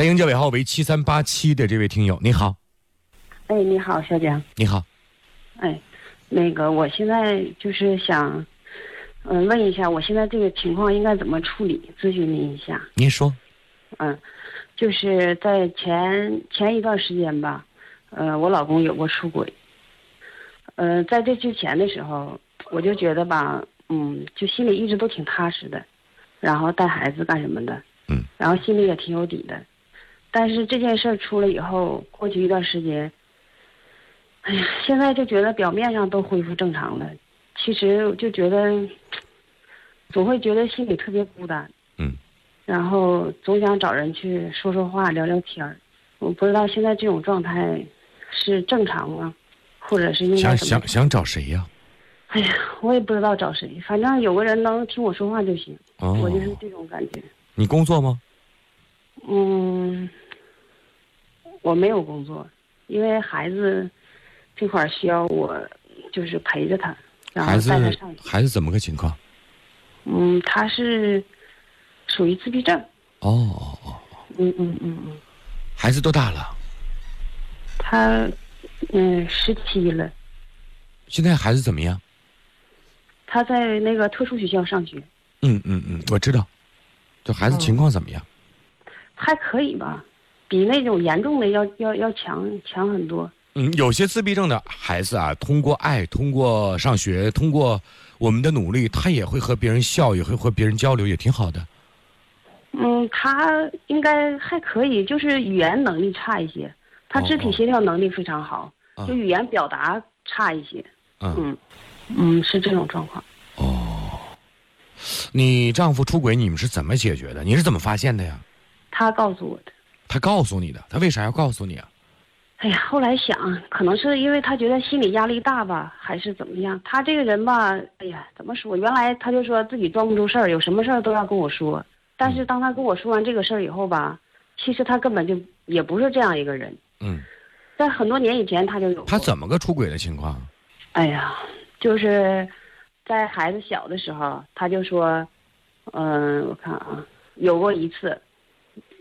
来迎接尾号为7387的这位听友，你好。 哎，你好，小蒋。 你好。 哎，我现在就是想，问一下，我现在这个情况应该怎么处理？咨询您一下。 您说。 就是在前一段时间吧，我老公有过出轨。在这之前的时候，我就觉得吧，就心里一直都挺踏实的，然后带孩子干什么的，然后心里也挺有底的。但是这件事儿出了以后，过去一段时间，哎呀，现在就觉得表面上都恢复正常了，其实就觉得总会觉得心里特别孤单，然后总想找人去说说话、聊聊天儿。我不知道现在这种状态是正常吗，或者是应该怎么想找谁呀？ 哎呀，我也不知道找谁，反正有个人能听我说话就行。我就是这种感觉。 你工作吗？ 我没有工作，因为孩子这块需要我就是陪着他，然后带他上学。 孩子怎么个情况？ 他是属于自闭症。 孩子多大了？ 他17了。 现在孩子怎么样？ 他在那个特殊学校上学。 我知道。这孩子情况怎么样？ 还可以吧，比那种严重的要强很多。 有些自闭症的孩子啊，通过爱，通过上学，通过我们的努力，他也会和别人笑，也会和别人交流，也挺好的。 他应该还可以，就是语言能力差一些，他肢体协调能力非常好，就语言表达差一些。是这种状况。 你丈夫出轨，你们是怎么解决的？你是怎么发现的呀？ 他告诉我的。 他告诉你的？他为啥要告诉你啊？ 哎呀，后来想，可能是因为他觉得心理压力大吧，还是怎么样？他这个人吧，哎呀，怎么说？原来他就说自己装不出事儿，有什么事儿都要跟我说。但是当他跟我说完这个事儿以后吧，其实他根本就也不是这样一个人。在很多年以前他就有。 他怎么个出轨的情况？ 哎呀，就是在孩子小的时候，他就说，我看啊，有过一次，